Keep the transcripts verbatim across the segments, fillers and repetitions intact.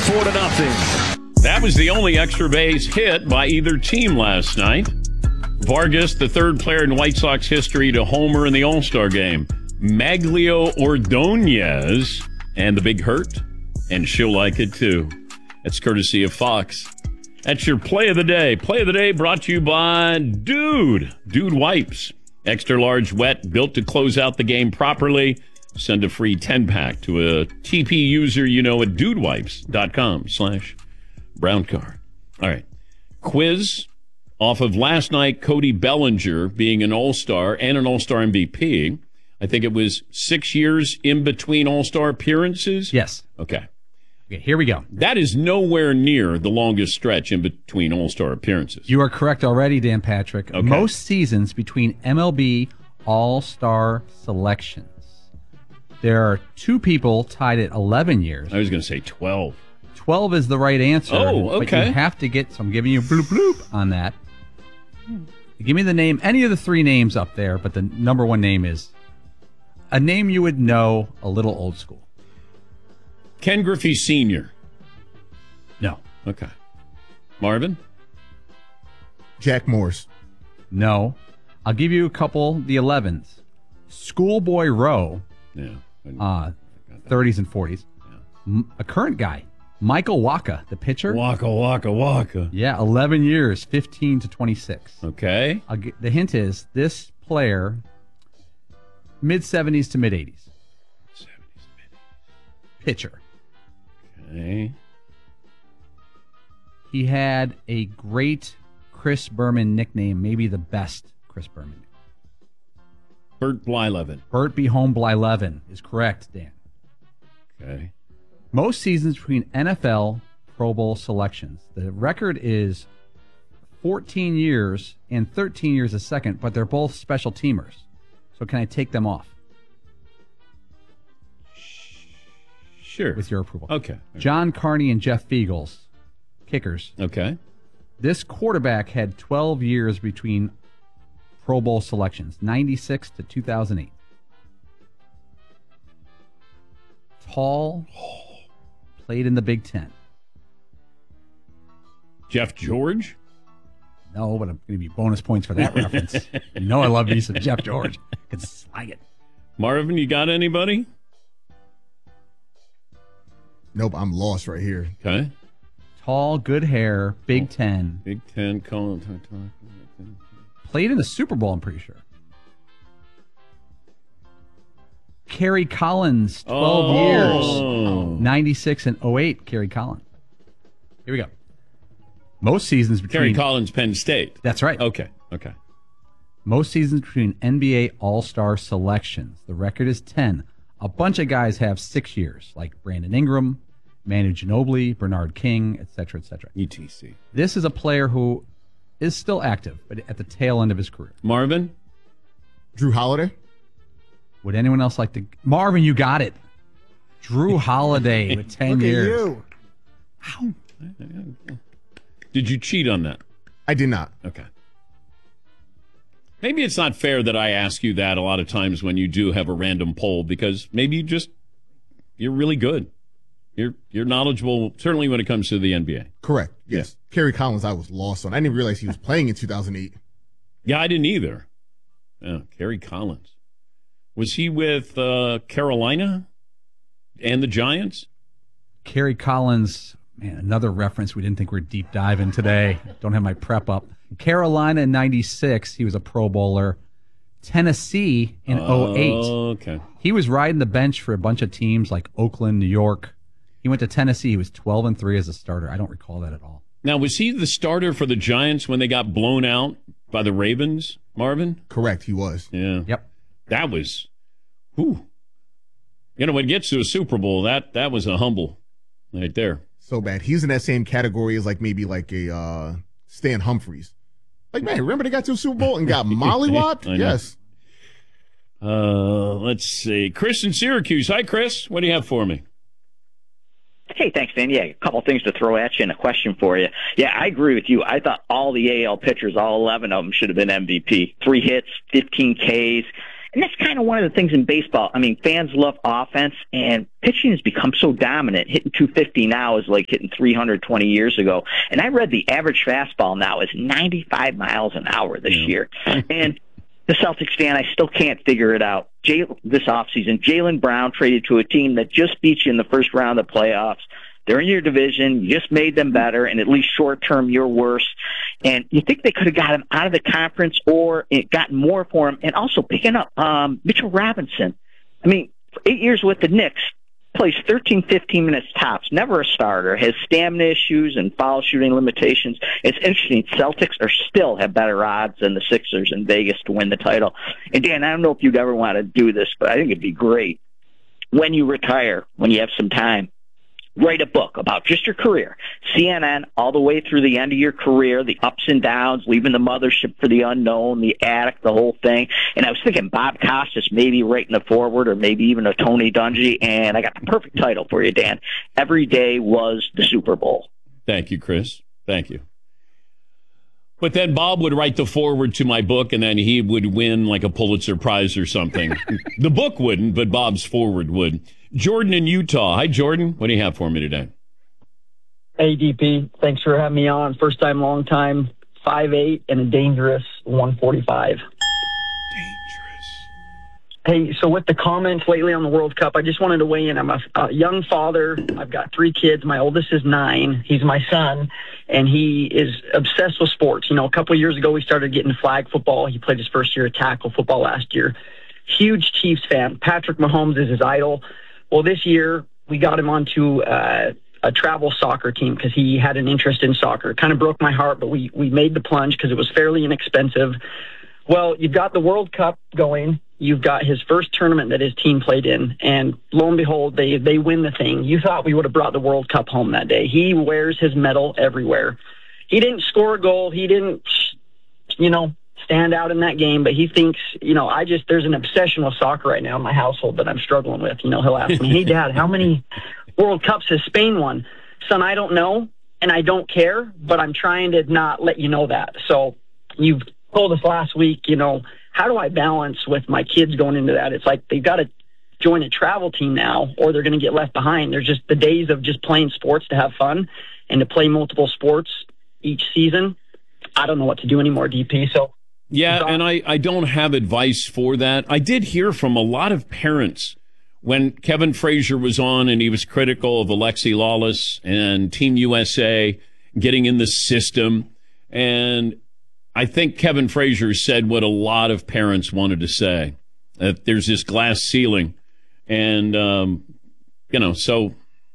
four to nothing. That was the only extra base hit by either team last night. Vargas, the third player in White Sox history to homer in the All-Star game. Maglio Ordonez and the Big Hurt. And she'll like it too. That's courtesy of Fox. That's your play of the day. Play of the day brought to you by Dude. Dude Wipes. Extra large wet, built to close out the game properly. Send a free ten-pack to a T P user you know at dudewipes.com slash brown car. All right. Quiz off of last night, Cody Bellinger being an All-Star and an All-Star M V P. I think it was six years in between All-Star appearances? Yes. Okay. Okay, here we go. That is nowhere near the longest stretch in between All-Star appearances. You are correct already, Dan Patrick. Okay. Most seasons between M L B All-Star selections. There are two people tied at eleven years. I was going to say twelve. twelve is the right answer. Oh, okay. But you have to get, so I'm giving you a bloop bloop on that. Give me the name, any of the three names up there, but the number one name is a name you would know, a little old school. Ken Griffey Senior No. Okay. Marvin? Jack Morris. No. I'll give you a couple, the elevens. Schoolboy Rowe. Yeah. Uh, thirties and forties. Yeah. M- a current guy, Michael Waka, the pitcher. Waka, waka, waka. Yeah, eleven years, fifteen to twenty-six. Okay. I'll get, the hint is this player, mid-seventies to mid-eighties. seventies, mid-eighties. Pitcher. Okay. He had a great Chris Berman nickname, maybe the best Chris Berman. Bert Blyleven. Bert B. Home Blyleven is correct, Dan. Okay. Most seasons between N F L Pro Bowl selections. The record is fourteen years and thirteen years a second, but they're both special teamers. So can I take them off? Sure. With your approval. Okay. John Carney and Jeff Fiegels, kickers. Okay. This quarterback had twelve years between Pro Bowl selections, ninety-six to two thousand eight. Tall, played in the Big Ten. Jeff George? No, but I'm going to be bonus points for that reference. You know I love me some Jeff George. Can slang it. Marvin, you got anybody? Nope, I'm lost right here. Okay. Tall, good hair, Big Ten. Big Ten, Colin. Played in the Super Bowl, I'm pretty sure. Kerry Collins, twelve Oh. years. ninety-six and oh eight, Kerry Collins. Here we go. Most seasons between... Kerry Collins, Penn State. That's right. Okay. Okay. Most seasons between N B A All-Star selections. The record is ten. A bunch of guys have six years, like Brandon Ingram, Manu Ginobili, Bernard King, et cetera, et cetera. E T C. This is a player who is still active, but at the tail end of his career. Marvin? Drew Holiday. Would anyone else like to... Marvin, you got it. Drew Holiday with ten Look years. at you. Ow. Did you cheat on that? I did not. Okay. Maybe it's not fair that I ask you that a lot of times when you do have a random poll, because maybe you just, you're really good. You're you're knowledgeable, certainly when it comes to the N B A. Correct. Yes. Yeah. Kerry Collins, I was lost on. I didn't even realize he was playing in two thousand eight. Yeah, I didn't either. Yeah, Kerry Collins. Was he with uh, Carolina and the Giants? Kerry Collins, man, another reference we didn't think we'd deep dive in today. Don't have my prep up. Carolina in ninety-six, he was a Pro Bowler. Tennessee in oh eight. Okay. He was riding the bench for a bunch of teams like Oakland, New York. He went to Tennessee. He was twelve and three as a starter. I don't recall that at all. Now, was he the starter for the Giants when they got blown out by the Ravens, Marvin? Correct, he was. Yeah. Yep. That was, whew. You know, when it gets to a Super Bowl, that, that was a humble right there. So bad. He's in that same category as like maybe like a uh, Stan Humphries. Like, man, remember they got to a Super Bowl and got mollywopped? Yes. Uh, let's see. Chris in Syracuse. Hi, Chris. What do you have for me? Hey, thanks, Dan. Yeah, a couple things to throw at you and a question for you. Yeah, I agree with you. I thought all the A L pitchers, all eleven of them, should have been M V P. Three hits, fifteen Ks. And that's kind of one of the things in baseball. I mean, fans love offense, and pitching has become so dominant. Hitting two fifty now is like hitting three hundred twenty years ago. And I read the average fastball now is ninety-five miles an hour this yeah. year. And the Celtics fan, I still can't figure it out. Jay, this offseason, Jaylen Brown traded to a team that just beat you in the first round of the playoffs. They're in your division. You just made them better, and at least short-term, you're worse. And you think they could have got him out of the conference or it gotten more for him, and also picking up um, Mitchell Robinson. I mean, for eight years with the Knicks, plays thirteen, fifteen minutes tops, never a starter, has stamina issues and foul shooting limitations. It's interesting. Celtics are still have better odds than the Sixers in Vegas to win the title. And, Dan, I don't know if you'd ever want to do this, but I think it'd be great when you retire, when you have some time, write a book about just your career, C N N, all the way through the end of your career, the ups and downs, leaving the mothership for the unknown, the attic, the whole thing. And I was thinking Bob Costas maybe writing a forward, or maybe even a Tony Dungy, and I got the perfect title for you, Dan. Every day was the Super Bowl. Thank you, Chris. Thank you. But then Bob would write the foreword to my book, and then he would win like a Pulitzer Prize or something. The book wouldn't, but Bob's foreword would. Jordan in Utah. Hi, Jordan. What do you have for me today? Hey, D P. Thanks for having me on. First time, long time. five eight and a dangerous one forty-five. Hey, so with the comments lately on the World Cup, I just wanted to weigh in. I'm a, a young father. I've got three kids. My oldest is nine. He's my son, and he is obsessed with sports. You know, a couple of years ago, we started getting flag football. He played his first year of tackle football last year. Huge Chiefs fan. Patrick Mahomes is his idol. Well, this year, we got him onto uh, a travel soccer team because he had an interest in soccer. It kind of broke my heart, but we, we made the plunge because it was fairly inexpensive. Well, you've got the World Cup going. You've got his first tournament that his team played in, and lo and behold, they, they win the thing. You thought we would have brought the World Cup home that day. He wears his medal everywhere. He didn't score a goal. He didn't, you know, stand out in that game, but he thinks, you know, I just, there's an obsession with soccer right now in my household that I'm struggling with. You know, he'll ask me, hey, Dad, how many World Cups has Spain won? Son, I don't know, and I don't care, but I'm trying to not let you know that. So you've told us last week, you know, how do I balance with my kids going into that? It's like they've got to join a travel team now, or they're going to get left behind. There's just the days of just playing sports to have fun and to play multiple sports each season. I don't know what to do anymore, D P. So yeah, and I, I don't have advice for that. I did hear from a lot of parents when Kevin Frazier was on and he was critical of Alexi Lawless and Team U S A getting in the system. And I think Kevin Frazier said what a lot of parents wanted to say, that there's this glass ceiling. And, um, you know, so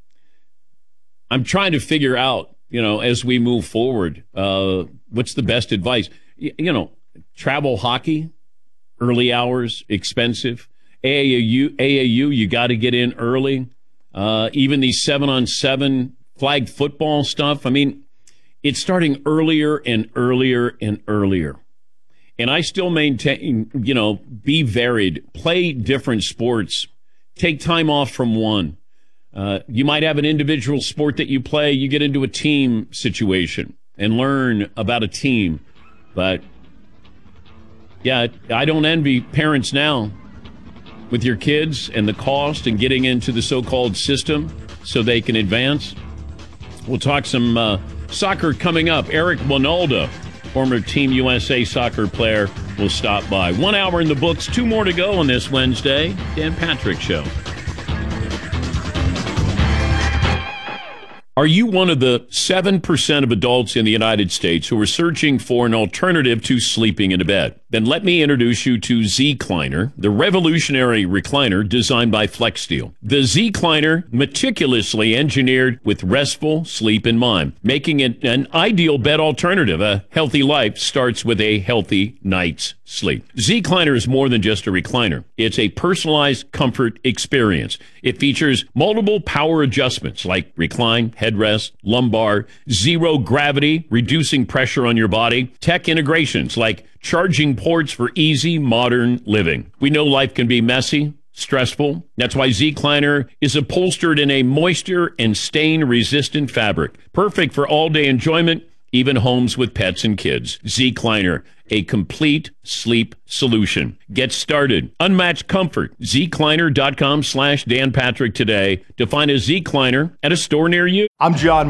I'm trying to figure out, you know, as we move forward, uh, what's the best advice? Y- you know, travel hockey, early hours, expensive. A A U, A A U, you got to get in early. Uh, even these seven on seven flag football stuff. I mean, it's starting earlier and earlier and earlier. And I still maintain, you know, be varied, play different sports, take time off from one. Uh, you might have an individual sport that you play. You get into a team situation and learn about a team. But, yeah, I don't envy parents now with your kids and the cost and getting into the so-called system so they can advance. We'll talk some uh, soccer coming up. Eric Winalda, former Team U S A soccer player, will stop by. One hour in the books, two more to go on this Wednesday. Dan Patrick Show. Are you one of the seven percent of adults in the United States who are searching for an alternative to sleeping in a bed? Then let me introduce you to Zecliner, the revolutionary recliner designed by FlexSteel. The Zecliner, meticulously engineered with restful sleep in mind, making it an ideal bed alternative. A healthy life starts with a healthy night's sleep. Zecliner is more than just a recliner. It's a personalized comfort experience. It features multiple power adjustments like recline, headrest, lumbar, zero gravity, reducing pressure on your body, tech integrations like charging ports for easy modern living. We know life can be messy, stressful. That's why Zecliner is upholstered in a moisture and stain resistant fabric, perfect for all day enjoyment, even homes with pets and kids. Zecliner, a complete sleep solution. Get started. Unmatched comfort. Zecliner.com slash Dan Patrick today to find a Zecliner at a store near you. I'm John